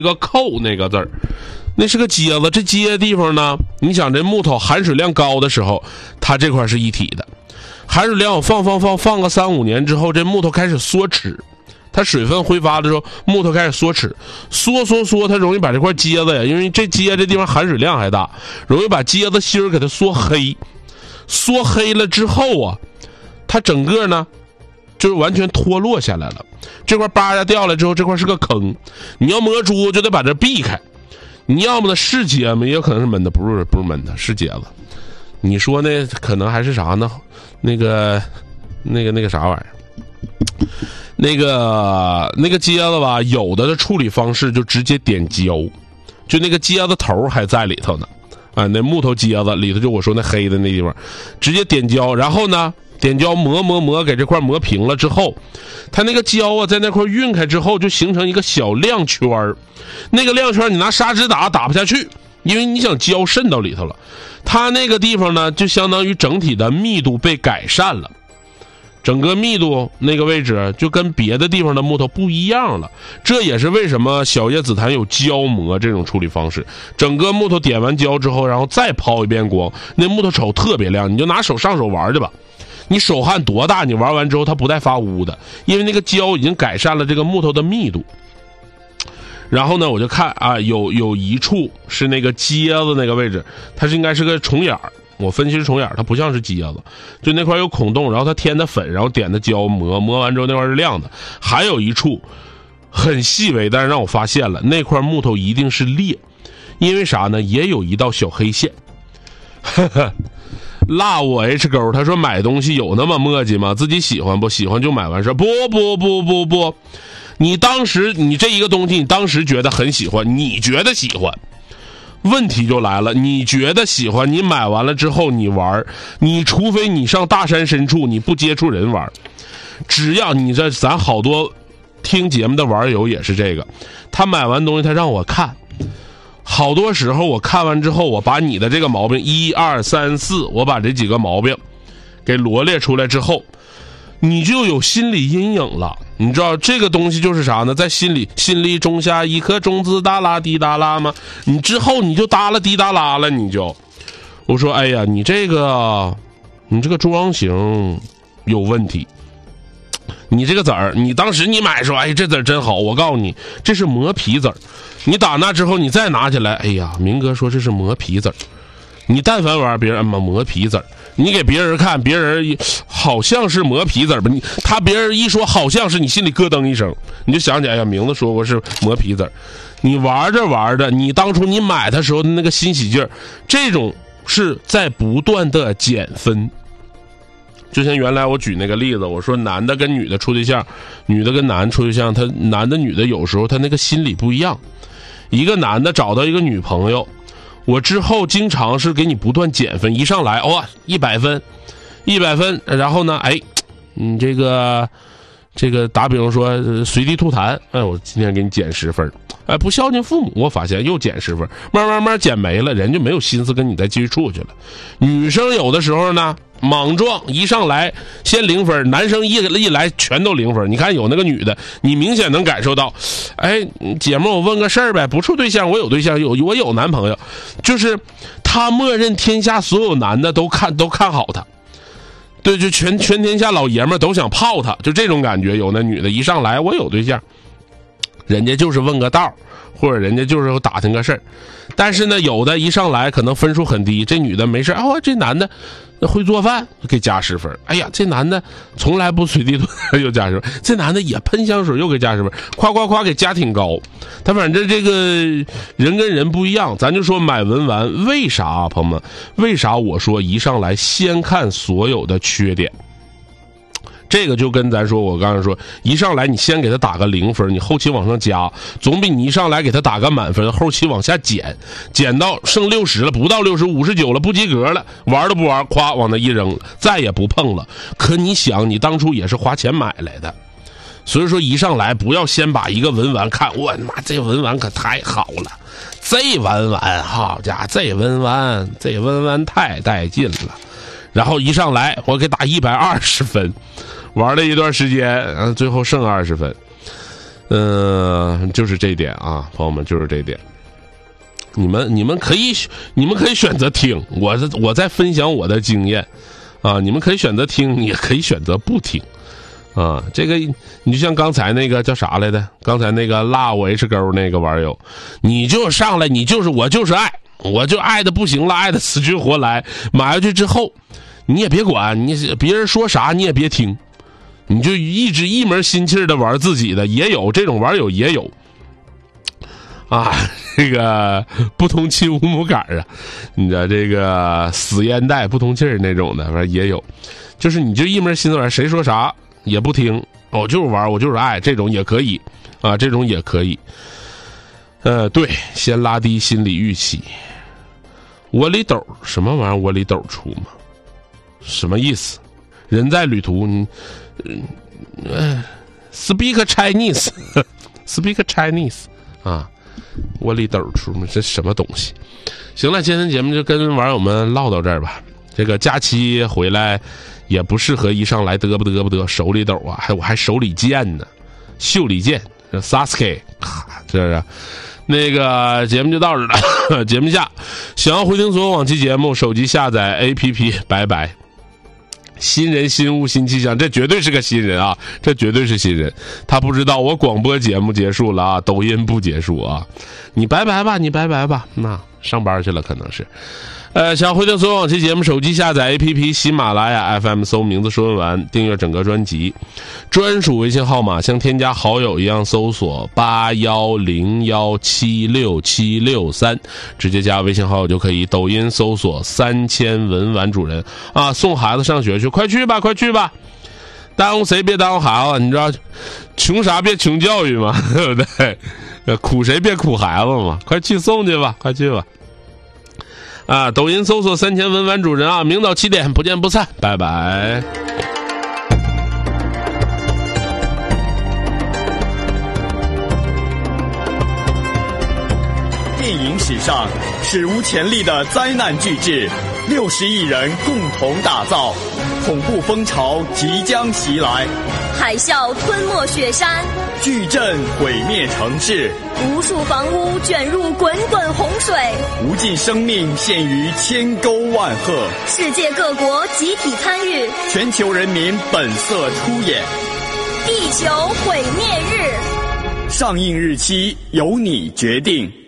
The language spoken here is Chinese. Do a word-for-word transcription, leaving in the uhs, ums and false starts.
一个扣那个字儿，那是个秸子。这秸地方呢，你想这木头含水量高的时候，它这块是一体的。含水量放放放放个三五年之后，这木头开始缩齿，它水分挥发的时候，木头开始缩齿，缩缩缩，它容易把这块秸子呀，因为这秸这地方含水量还大，容易把秸子芯儿给它缩黑。缩黑了之后啊，它整个呢就是完全脱落下来了。这块扒下掉了之后，这块是个坑，你要磨猪就得把这避开。你要么呢是秸子，也有可能是闷的，不是不是闷的，是秸子。你说呢？可能还是啥呢？那个那个那个啥玩意儿？那个那个秸子吧，有的的处理方式就直接点胶，就那个秸子头还在里头呢。啊，那木头秸子里头就我说那黑的那地方，直接点胶，然后呢点胶磨磨磨，给这块磨平了之后，它那个胶啊在那块晕开之后，就形成一个小亮圈儿。那个亮圈你拿砂纸打打不下去，因为你想胶渗到里头了。它那个地方呢，就相当于整体的密度被改善了。整个密度那个位置就跟别的地方的木头不一样了，这也是为什么小叶紫檀有胶磨这种处理方式。整个木头点完胶之后，然后再抛一遍光，那木头瞅特别亮，你就拿手上手玩去吧。你手汗多大，你玩完之后它不带发污的，因为那个胶已经改善了这个木头的密度。然后呢，我就看啊，有有一处是那个秸子那个位置，它是应该是个虫眼儿。我分析是虫眼，它不像是秸子，就那块有孔洞，然后它添的粉，然后点的胶磨，磨完之后那块是亮的。还有一处很细微，但是让我发现了那块木头一定是裂，因为啥呢？也有一道小黑线。呵呵，辣我 H 勾，他说买东西有那么磨叽吗？自己喜欢不喜欢就买完事。不不不不不，你当时你这一个东西，你当时觉得很喜欢，你觉得喜欢。问题就来了，你觉得喜欢，你买完了之后你玩，你除非你上大山深处，你不接触人玩。只要你这咱好多听节目的玩友也是这个，他买完东西他让我看，好多时候我看完之后，我把你的这个毛病一二三四，我把这几个毛病给罗列出来之后，你就有心理阴影了。你知道这个东西就是啥呢？在心里心里种下一颗种子，哒啦滴哒啦吗？你之后你就哒啦滴哒啦了，你就我说哎呀，你这个你这个装型有问题。你这个籽儿，你当时你买说哎这籽儿真好，我告诉你这是磨皮籽儿。你打那之后你再拿起来，哎呀明哥说这是磨皮籽儿。你但凡玩别人磨磨皮籽儿，你给别人看，别人好像是磨皮籽儿吧？你他别人一说好像是，你心里咯噔一声，你就想起哎呀，名字说过是磨皮籽儿。你玩着玩着，你当初你买的时候的那个欣喜劲儿，这种是在不断的减分。就像原来我举那个例子，我说男的跟女的处对象，女的跟男的处对象，他男的女的有时候他那个心理不一样。一个男的找到一个女朋友。我之后经常是给你不断减分，一上来哇一百分，一百分，然后呢，哎，你这个这个打比方说随地吐痰，哎，我今天给你减十分，哎，不孝敬父母，我发现又减十分，慢慢慢减没了，人就没有心思跟你再继续处去了。女生有的时候呢，莽撞一上来先零分，男生一一来全都零分。你看有那个女的，你明显能感受到，哎，姐妹，我问个事儿呗，不处对象，我有对象，有我有男朋友，就是他默认天下所有男的都看都看好他，对，就全全天下老爷们都想泡他，就这种感觉。有那女的一上来我有对象，人家就是问个道，或者人家就是打听个事儿。但是呢，有的一上来可能分数很低，这女的没事哦，这男的会做饭给加十分，哎呀这男的从来不随地吐又加十分，这男的也喷香水又给加十分，夸夸夸给加挺高。他反正这个人跟人不一样。咱就说买文玩为啥啊，朋友们，为啥我说一上来先看所有的缺点？这个就跟咱说，我刚才说一上来你先给他打个零分，你后期往上加，总比你一上来给他打个满分，后期往下减，减到剩六十了，不到六十，五十九了，不及格了，玩都不玩，夸往那一扔，再也不碰了。可你想，你当初也是花钱买来的，所以说一上来不要先把一个文玩看，我妈这文玩可太好了，这文玩好家伙，这文玩这文玩太带劲了，然后一上来我给打一百二十分。玩了一段时间，最后剩二十分。 嗯、呃，就是这点啊，朋友们，就是这点。你们你们可以你们可以选择听，我我在分享我的经验啊，你们可以选择听，也可以选择不听啊。这个你就像刚才那个叫啥来的，刚才那个辣我 H 勾那个网友，你就上来，你就是我就是爱，我就爱的不行了，爱的死去活来，买下去之后你也别管，你别人说啥你也别听，你就一直一门心气的玩自己的，也有这种网友也有啊，这个不通气无母杆啊，你的这个死烟袋不通气儿那种的，反正也有，就是你就一门心思玩，谁说啥也不听，我就是玩，我就是爱，这种也可以啊，这种也可以。呃，对，先拉低心理预期。窝里斗什么玩意儿？窝里斗出吗？什么意思？人在旅途，你，呃 ，speak Chinese，speak Chinese 啊。窝里斗出嘛，这什么东西？行了，今天节目就跟网友们唠到这儿吧。这个假期回来也不适合一上来嘚不嘚不嘚手里斗啊，还我还手里剑呢，袖里剑 ，Sasuke， 这是。那个节目就到这了，节目下想要回听所有往期节目，手机下载 A P P， 拜拜。新人新物新气象，这绝对是个新人啊！这绝对是新人，他不知道我广播节目结束了啊，抖音不结束啊！你拜拜吧，你拜拜吧，那上班去了可能是。呃，想回听所有往期节目，手机下载 A P P 喜马拉雅 F M 搜名字说完，订阅整个专辑，专属微信号码像添加好友一样搜索八幺零幺七六七六三，直接加微信好友就可以。抖音搜索三千文玩主人啊，送孩子上学去，快去吧，快去吧！耽误谁别耽误孩子，你知道，穷啥别穷教育嘛，对不对？苦谁别苦孩子嘛，快去送去吧，快去吧！啊，抖音搜索三千文玩主人啊，明早七点不见不散，拜拜。 电影史上史无前例的灾难巨制，六十亿人共同打造，恐怖风潮即将袭来， 海啸吞没雪山， 巨震毁灭城市， 无数房屋卷入滚滚洪水， 无尽生命陷于千沟万壑， 世界各国集体参与， 全球人民本色出演， 地球毁灭日， 上映日期由你决定。